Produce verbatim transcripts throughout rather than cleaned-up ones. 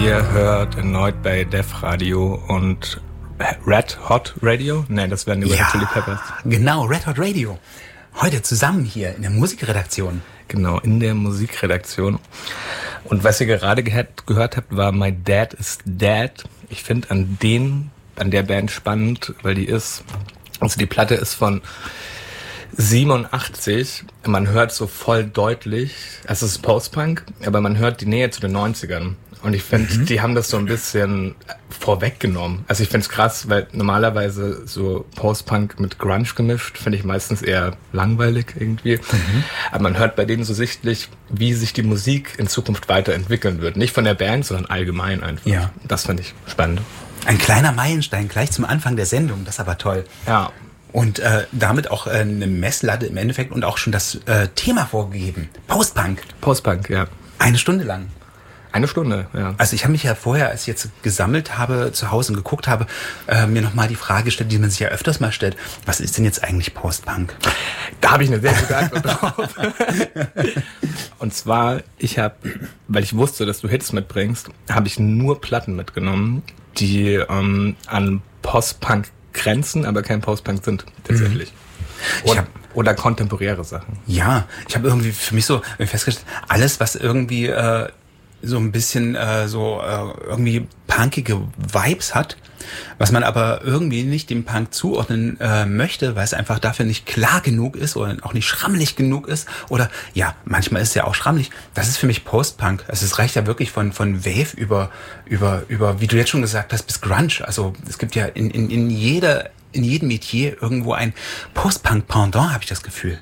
Ihr hört erneut bei Def Radio und Red Hot Radio? Nein, das wären die Red Hot Chili Peppers. Genau, Red Hot Radio. Heute zusammen hier in der Musikredaktion. Genau, in der Musikredaktion. Und was ihr gerade ge- gehört habt, war My Dad is Dead. Ich finde an den, an der Band spannend, weil die ist, also die Platte ist von siebenundachtzig. Man hört so voll deutlich, es ist Post-Punk, aber man hört die Nähe zu den neunzigern. Und ich finde, mhm. die haben das so ein bisschen vorweggenommen. Also ich finde es krass, weil normalerweise so Post-Punk mit Grunge gemischt, finde ich meistens eher langweilig irgendwie. Mhm. Aber man hört bei denen so sichtlich, wie sich die Musik in Zukunft weiterentwickeln wird. Nicht von der Band, sondern allgemein einfach. Ja. Das finde ich spannend. Ein kleiner Meilenstein gleich zum Anfang der Sendung, das ist aber toll. Ja. Und äh, damit auch äh, eine Messlatte im Endeffekt und auch schon das äh, Thema vorgegeben. Post-Punk. Post-Punk, ja. Eine Stunde lang. Eine Stunde, ja. Also ich habe mich ja vorher, als ich jetzt gesammelt habe, zu Hause und geguckt habe, äh, mir nochmal die Frage gestellt, die man sich ja öfters mal stellt. Was ist denn jetzt eigentlich Post-Punk? Da habe ich eine sehr gute Antwort drauf. Und zwar, ich habe, weil ich wusste, dass du Hits mitbringst, habe ich nur Platten mitgenommen, die ähm, an Post-Punk grenzen, aber kein Post-Punk sind, tatsächlich. Mhm. Oder, oder kontemporäre Sachen. Ja, ich habe irgendwie für mich so festgestellt, alles, was irgendwie äh, so ein bisschen äh, so äh, irgendwie punkige Vibes hat, was man aber irgendwie nicht dem Punk zuordnen äh, möchte, weil es einfach dafür nicht klar genug ist oder auch nicht schrammelig genug ist oder ja, manchmal ist es ja auch schrammelig. Das ist für mich Post-Punk. Also es reicht ja wirklich von von Wave über über über wie du jetzt schon gesagt hast bis Grunge. Also es gibt ja in in in jeder in jedem Metier irgendwo ein Post-Punk-Pendant, habe ich das Gefühl.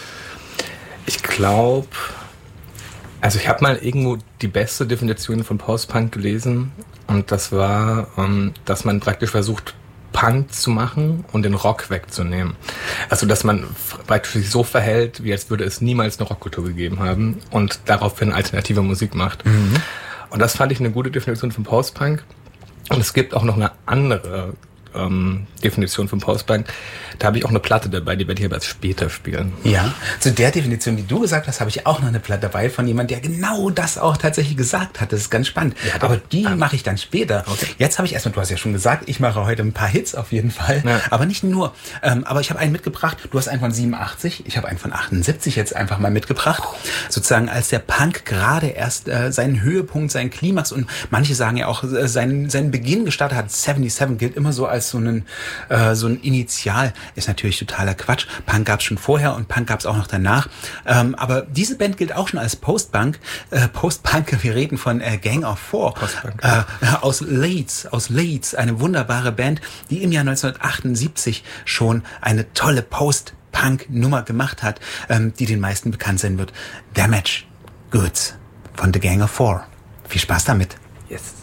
Ich glaube, also ich habe mal irgendwo die beste Definition von Post-Punk gelesen und das war, ähm, dass man praktisch versucht, Punk zu machen und den Rock wegzunehmen. Also dass man praktisch sich so verhält, wie als würde es niemals eine Rockkultur gegeben haben und daraufhin alternative Musik macht. Mhm. Und das fand ich eine gute Definition von Post-Punk. Und es gibt auch noch eine andere Ähm, Definition von Post-Punk. Da habe ich auch eine Platte dabei, die werde ich aber erst später spielen. Ja, zu der Definition, die du gesagt hast, habe ich auch noch eine Platte dabei von jemandem, der genau das auch tatsächlich gesagt hat. Das ist ganz spannend. Ja, aber die ah. mache ich dann später. Okay. Jetzt habe ich erstmal, du hast ja schon gesagt, ich mache heute ein paar Hits auf jeden Fall. Ja. Aber nicht nur. Ähm, aber ich habe einen mitgebracht. Du hast einen von siebenundachtzig, ich habe einen von achtundsiebzig jetzt einfach mal mitgebracht. Sozusagen als der Punk gerade erst äh, seinen Höhepunkt, seinen Klimax und manche sagen ja auch äh, seinen, seinen Beginn gestartet hat. siebenundsiebzig gilt immer so als so ein, äh, so ein Initial. Ist natürlich totaler Quatsch. Punk gab es schon vorher und Punk gab es auch noch danach. Ähm, aber diese Band gilt auch schon als Post-Punk. Äh, Post-Punk, wir reden von äh, Gang of Four. Äh, aus Leeds, aus Leeds. Eine wunderbare Band, die im Jahr neunzehnhundertachtundsiebzig schon eine tolle Post-Punk-Nummer gemacht hat, ähm, die den meisten bekannt sein wird. Damaged Goods von The Gang of Four. Viel Spaß damit. Yes.